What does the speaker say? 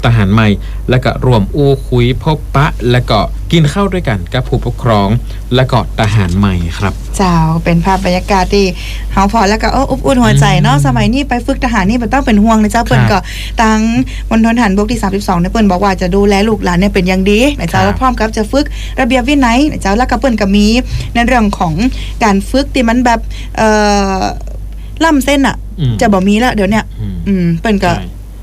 ทหารใหม่และก็รวมอู้คุยพบปะและก็กินข้าวด้วยกันกับผู้ปกครองและก็ทหารใหม่ครับเจ้าเป็นภาพบรรยากาศที่เฮาพอแล้วก็อบอุ่นหัวใจเนาะสมัยนี้ไปฝึกทหารนี่มันต้องเป็นห่วงนะเจ้าเปิ้นก็ตั้งมณฑลทหารบกที่32เนี่ยเปิ้นบอกว่าจะดูแลลูกหลานเนี่ยเป็นอย่างดีนะเจ้าแล้วพร้อมกับจะฝึกระเบียบวินัยนะเจ้าแล้วก็เปิ้นก็มีในเรื่องของการฝึกที่มันแบบล่ำเส้นอ่ะจะบ่มีแล้วเดี๋ยวเนี้ยเปิ้นก็